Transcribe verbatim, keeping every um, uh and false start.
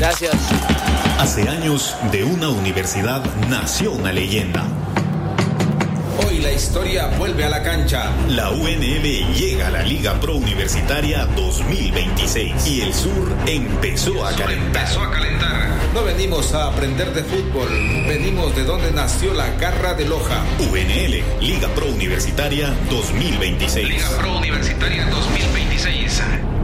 Gracias. Hace años, de una universidad nació una leyenda. Hoy la historia vuelve a la cancha. La U N L llega a la Liga Pro Universitaria dos mil veintiséis y el Sur empezó a calentar. Empezó a calentar. No venimos a aprender de fútbol, venimos de donde nació la garra de Loja. U N L, Liga Pro Universitaria dos mil veintiséis. Liga Pro Universitaria dos mil veintiséis.